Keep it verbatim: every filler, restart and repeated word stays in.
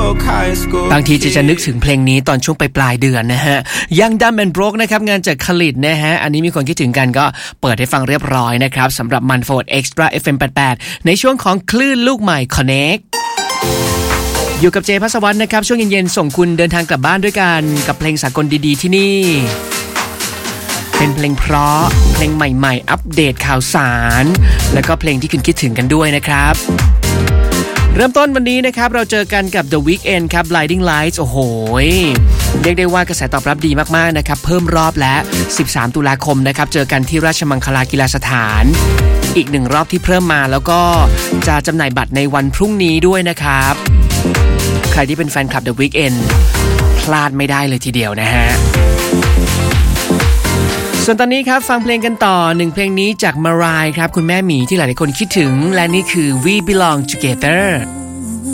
broke high school บางทีจะจะนึกถึงเพลงนี้ตอนช่วงปลายๆเดือนนะฮะ Young Dumb and Broke นะครับงานจากคลิดนะฮะอันนี้มีคนคิดถึงกันก็เปิดให้ฟังเรียบร้อยนะครับสำหรับ Manford Extra เอฟ เอ็ม แปดสิบแปดในช่วงของคลื่นลูกใหม่ Connect อยู่กับเจภัสวรรค์นะครับช่วงเย็นๆส่งคุณเดินทางกลับบ้านด้วยกันกับเพลงสากลดีๆที่นี่เป็นเพลงเพราะเพลงใหม่ๆอัปเดตข่าวสารแล้วก็เพลงที่คุณคิดถึงกันด้วยนะครับเริ่มต้นวันนี้นะครับเราเจอกันกับ The Weeknd ครับ Blinding Lights โอ้โหเรียกได้ว่ากระแสตอบรับดีมากๆนะครับเพิ่มรอบและสิบสามตุลาคมนะครับเจอกันที่ราชมังคลากีฬาสถานอีกหนึ่งรอบที่เพิ่มมาแล้วก็จะจำหน่ายบัตรในวันพรุ่งนี้ด้วยนะครับใครที่เป็นแฟนคลับ The Weeknd พลาดไม่ได้เลยทีเดียวนะฮะส่วนตอนนี้ครับฟังเพลงกันต่อหนึ่งเพลงนี้จากมารายครับคุณแม่หมีที่หลายๆคนคิดถึงและนี่คือ We Belong Together